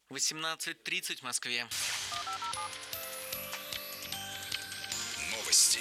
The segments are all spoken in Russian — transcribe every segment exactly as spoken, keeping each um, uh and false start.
восемнадцать тридцать в Москве. Новости.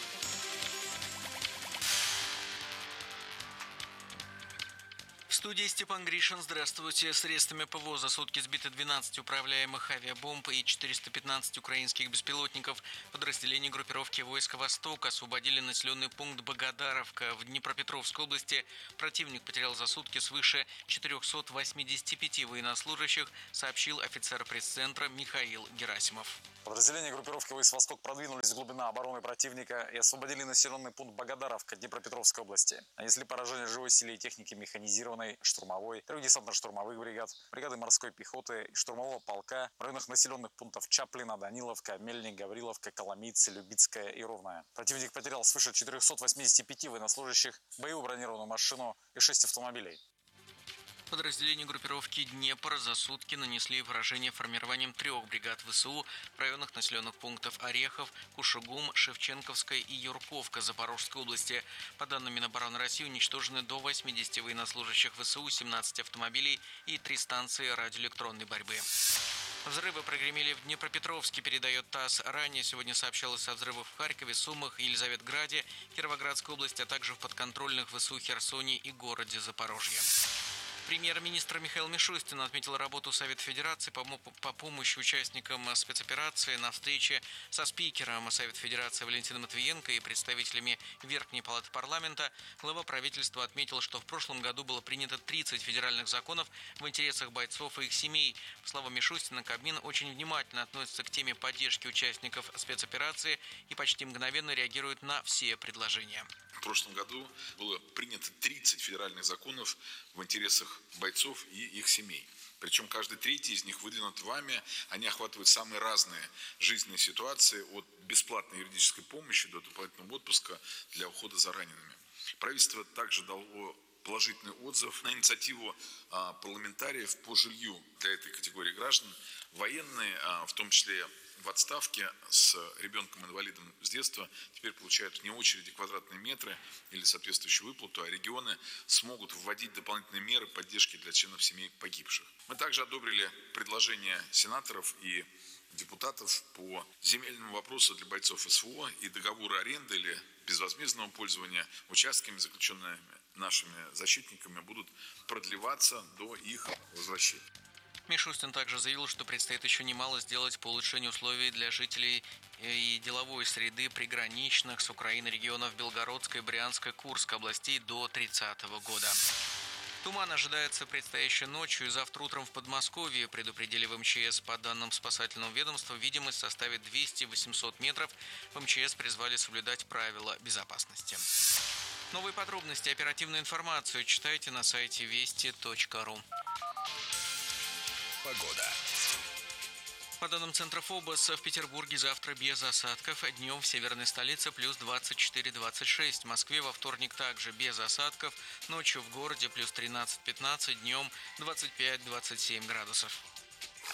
В студии Степан Гришин. Здравствуйте. Средствами ПВО за сутки сбито двенадцать управляемых авиабомб и четыреста пятнадцать украинских беспилотников. Подразделения группировки войск «Восток» освободили населенный пункт Богодаровка в Днепропетровской области. Противник потерял за сутки свыше четырехсот восьмидесяти пяти военнослужащих, сообщил офицер пресс-центра Михаил Герасимов. Подразделения группировки войск «Восток» продвинулись в глубина обороны противника и освободили населенный пункт Богодаровка Днепропетровской области. Нанесли поражение живой силе и техники механизированной, штурмовой, трех десантно-штурмовых бригад, бригады морской пехоты и штурмового полка в районах населенных пунктов Чаплина, Даниловка, Мельник, Гавриловка, Коломийцы, Любицкая и Ровная. Противник потерял свыше четырехсот восьмидесяти пяти военнослужащих, боевую бронированную машину и шесть автомобилей. Подразделения группировки «Днепр» за сутки нанесли поражение формированием трех бригад ВСУ в районах населенных пунктов Орехов, Кушугум, Шевченковская и Юрковка Запорожской области. По данным Минобороны России, уничтожены до восьмидесяти военнослужащих ВСУ, семнадцать автомобилей и три станции радиоэлектронной борьбы. Взрывы прогремели в Днепропетровске, передает ТАСС. Ранее сегодня сообщалось о взрывах в Харькове, Сумах, Елизаветграде, Кировоградской области, а также в подконтрольных ВСУ Херсоне и городе Запорожье. Премьер-министр Михаил Мишустин отметил работу Совета Федерации по, по помощи участникам спецоперации на встрече со спикером Совета Федерации Валентином Матвиенко и представителями Верхней Палаты парламента. Глава правительства отметил, что в прошлом году было принято тридцать федеральных законов в интересах бойцов и их семей. По словам Мишустина, Кабмин очень внимательно относится к теме поддержки участников спецоперации и почти мгновенно реагирует на все предложения. В прошлом году было принято тридцать федеральных законов в интересах бойцов и их семей. Причем каждый третий из них выдвинут вами. Они охватывают самые разные жизненные ситуации, от бесплатной юридической помощи до дополнительного отпуска для ухода за ранеными. Правительство также дало положительный отзыв на инициативу а, парламентариев по жилью для этой категории граждан. Военные, а, в том числе в отставке с ребенком-инвалидом с детства, теперь получают вне очереди квадратные метры или соответствующую выплату, а регионы смогут вводить дополнительные меры поддержки для членов семей погибших. Мы также одобрили предложения сенаторов и депутатов по земельному вопросу для бойцов СВО и договоры аренды или безвозмездного пользования участками, заключенными нашими защитниками, будут продлеваться до их возвращения. Мишустин также заявил, что предстоит еще немало сделать по улучшению условий для жителей и деловой среды приграничных с Украиной регионов Белгородской, Брянской, Курской областей до тридцатого года. Туман ожидается предстоящей ночью и завтра утром в Подмосковье, предупредили в МЧС. По данным спасательного ведомства, видимость составит двести-восемьсот метров. В МЧС призвали соблюдать правила безопасности. Новые подробности, оперативную информацию читайте на сайте вести точка ру. Погода. По данным Центра ФОБОС, в Петербурге завтра без осадков. Днем в северной столице плюс двадцать четыре - двадцать шесть. В Москве во вторник также без осадков. Ночью в городе плюс тринадцать - пятнадцать. Днем двадцать пять - двадцать семь градусов.